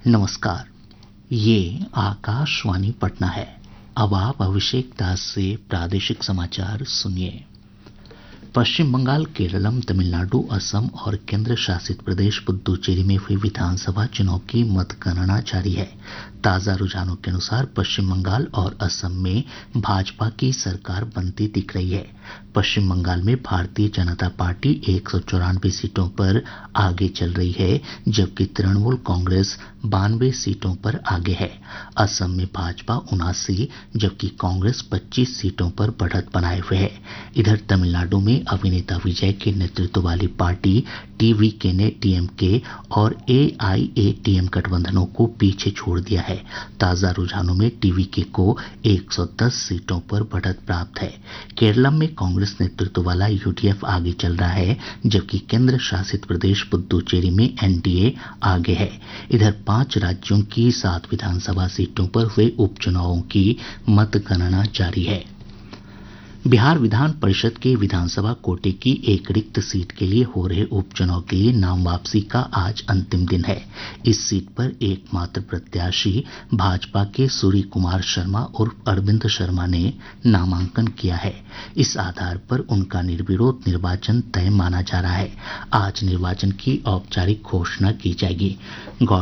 नमस्कार। ये आकाशवाणी पटना है। अब आप अभिषेक दास से प्रादेशिक समाचार सुनिए। पश्चिम बंगाल, केरलम, तमिलनाडु, असम और केंद्र शासित प्रदेश पुद्दुचेरी में हुई विधानसभा चुनाव की मतगणना जारी है। ताजा रुझानों के अनुसार पश्चिम बंगाल और असम में भाजपा की सरकार बनती दिख रही है। पश्चिम बंगाल में भारतीय जनता पार्टी 194 सीटों पर आगे चल रही है, जबकि तृणमूल कांग्रेस 92 सीटों पर आगे है। असम में भाजपा 79 जबकि कांग्रेस 25 सीटों पर बढ़त बनाए हुए है। इधर तमिलनाडु में अभिनेता विजय के नेतृत्व वाली पार्टी टीवीके ने डीएमके और एआईएडीएम गठबंधनों को पीछे छोड़ दिया है। ताजा रुझानों में टीवीके को 110 सीटों पर बढ़त प्राप्त है। केरलम में कांग्रेस नेतृत्व वाला यूडीएफ आगे चल रहा है, जबकि केंद्र शासित प्रदेश पुद्दुचेरी में एनडीए आगे है। इधर 5 राज्यों की 7 विधानसभा सीटों पर हुए उपचुनावों की मतगणना जारी है। बिहार विधान परिषद के विधानसभा कोटे की एक रिक्त सीट के लिए हो रहे उपचुनाव के लिए नाम वापसी का आज अंतिम दिन है। इस सीट पर एकमात्र प्रत्याशी भाजपा के सूर्य कुमार शर्मा उर्फ अरविंद शर्मा ने नामांकन किया है। इस आधार पर उनका निर्विरोध निर्वाचन तय माना जा रहा है। आज निर्वाचन की औपचारिक घोषणा की जाएगी।